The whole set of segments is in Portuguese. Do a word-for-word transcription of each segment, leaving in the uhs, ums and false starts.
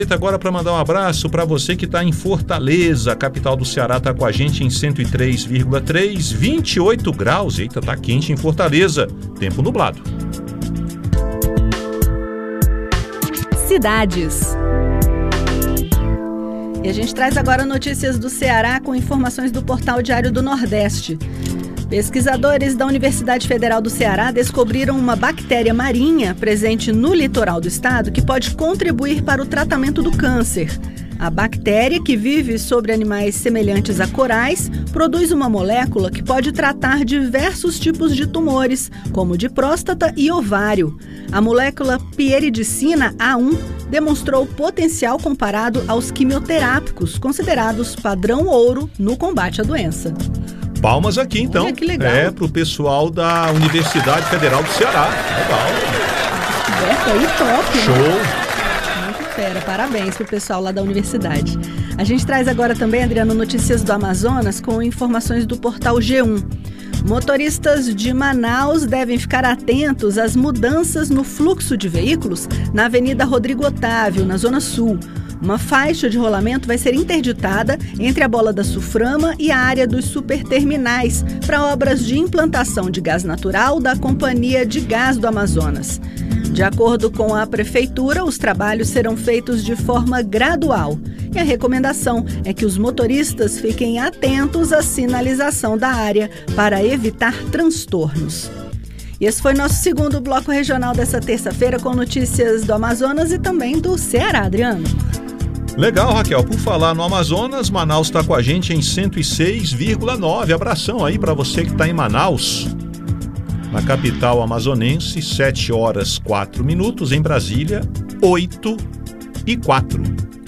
Agora para mandar um abraço para você que está em Fortaleza, a capital do Ceará, está com a gente em cento e três vírgula três, vinte e oito graus. Eita, tá quente em Fortaleza, tempo nublado. Cidades. E a gente traz agora notícias do Ceará com informações do Portal Diário do Nordeste. Pesquisadores da Universidade Federal do Ceará descobriram uma bactéria marinha presente no litoral do estado que pode contribuir para o tratamento do câncer. A bactéria, que vive sobre animais semelhantes a corais, produz uma molécula que pode tratar diversos tipos de tumores, como de próstata e ovário. A molécula pieridicina A um demonstrou potencial comparado aos quimioterápicos, considerados padrão ouro no combate à doença. Palmas aqui, então. Olha, que legal. É, pro pessoal da Universidade Federal do Ceará. Legal. Descoberta aí, top. Show. Né? Muito fera. Parabéns pro pessoal lá da universidade. A gente traz agora também, Adriano, notícias do Amazonas com informações do portal G um. Motoristas de Manaus devem ficar atentos às mudanças no fluxo de veículos na Avenida Rodrigo Otávio, na Zona Sul. Uma faixa de rolamento vai ser interditada entre a Bola da Suframa e a área dos superterminais para obras de implantação de gás natural da Companhia de Gás do Amazonas. De acordo com a Prefeitura, os trabalhos serão feitos de forma gradual. E a recomendação é que os motoristas fiquem atentos à sinalização da área para evitar transtornos. E esse foi nosso segundo bloco regional dessa terça-feira com notícias do Amazonas e também do Ceará, Adriano. Legal, Raquel. Por falar no Amazonas, Manaus está com a gente em cento e seis vírgula nove. Abração aí para você que está em Manaus. Na capital amazonense, sete horas e quatro minutos. Em Brasília, oito e quatro.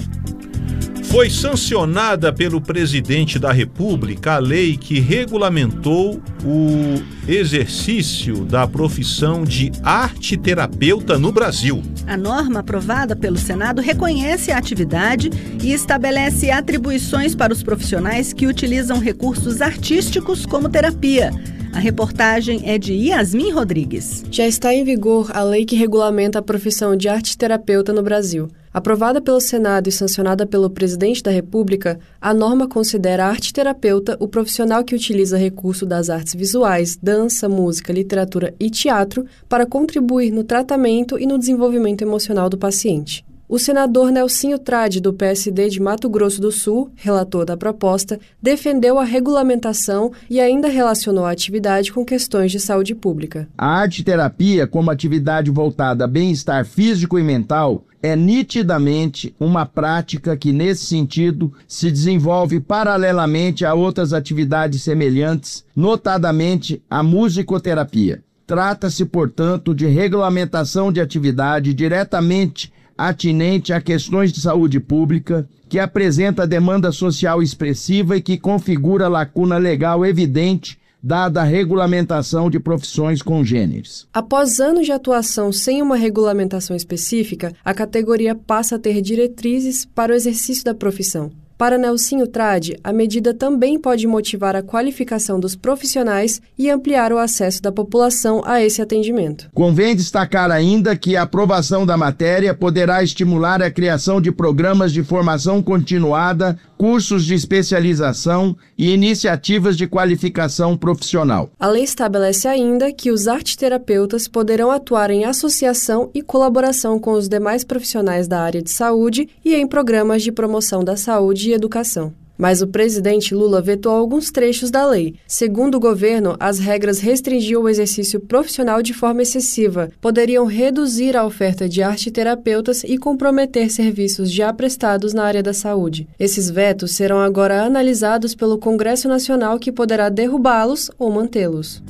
Foi sancionada pelo presidente da República a lei que regulamentou o exercício da profissão de arte-terapeuta no Brasil. A norma aprovada pelo Senado reconhece a atividade e estabelece atribuições para os profissionais que utilizam recursos artísticos como terapia. A reportagem é de Yasmin Rodrigues. Já está em vigor a lei que regulamenta a profissão de arte-terapeuta no Brasil. Aprovada pelo Senado e sancionada pelo presidente da República, a norma considera a arte-terapeuta o profissional que utiliza recurso das artes visuais, dança, música, literatura e teatro para contribuir no tratamento e no desenvolvimento emocional do paciente. O senador Nelsinho Trade, do P S D de Mato Grosso do Sul, relator da proposta, defendeu a regulamentação e ainda relacionou a atividade com questões de saúde pública. A arte-terapia, como atividade voltada a bem-estar físico e mental, é nitidamente uma prática que, nesse sentido, se desenvolve paralelamente a outras atividades semelhantes, notadamente a musicoterapia. Trata-se, portanto, de regulamentação de atividade diretamente atinente a questões de saúde pública, que apresenta demanda social expressiva e que configura lacuna legal evidente, dada a regulamentação de profissões congêneres. Após anos de atuação sem uma regulamentação específica, a categoria passa a ter diretrizes para o exercício da profissão. Para Nelsinho Trade, a medida também pode motivar a qualificação dos profissionais e ampliar o acesso da população a esse atendimento. Convém destacar ainda que a aprovação da matéria poderá estimular a criação de programas de formação continuada, cursos de especialização e iniciativas de qualificação profissional. A lei estabelece ainda que os arteterapeutas poderão atuar em associação e colaboração com os demais profissionais da área de saúde e em programas de promoção da saúde e educação. Mas o presidente Lula vetou alguns trechos da lei. Segundo o governo, as regras restringiam o exercício profissional de forma excessiva, poderiam reduzir a oferta de arte-terapeutas e comprometer serviços já prestados na área da saúde. Esses vetos serão agora analisados pelo Congresso Nacional, que poderá derrubá-los ou mantê-los.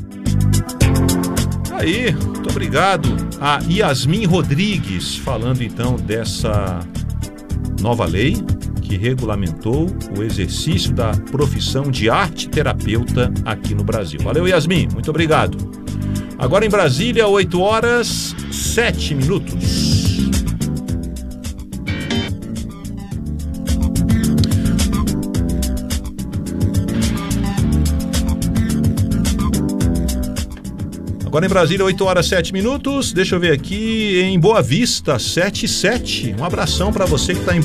Aí, muito obrigado a Yasmin Rodrigues, falando então dessa nova lei que regulamentou o exercício da profissão de arte-terapeuta aqui no Brasil. Valeu, Yasmin, muito obrigado. Agora em Brasília, oito horas, sete minutos. Agora em Brasília, oito horas, sete minutos. Deixa eu ver aqui em Boa Vista, sete e sete. Um abração para você que está em